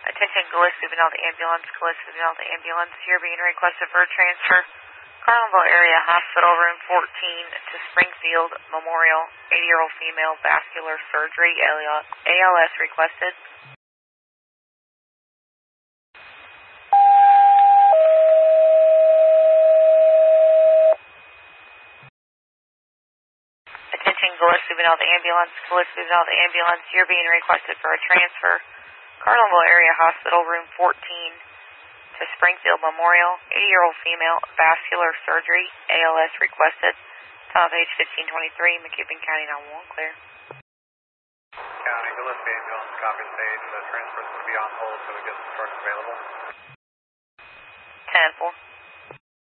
Attention Gillespie Benalta Ambulance, Gillespie Benalta Ambulance. You're being requested for a transfer. Carlinville Area Hospital, room 14 to Springfield Memorial. 80-year-old female, vascular surgery, ALS requested. Attention Gillespie Benalta Ambulance, Gillespie Benalta Ambulance. You're being requested for a transfer. Carlinville Area Hospital, room 14 to Springfield Memorial. 80-year-old female, vascular surgery, ALS requested. Top page 1523, McKibbin County 911, clear. County, Gillespie Ambulance, copy stage. The transfer is going to be on hold so we get the truck available. 10-4.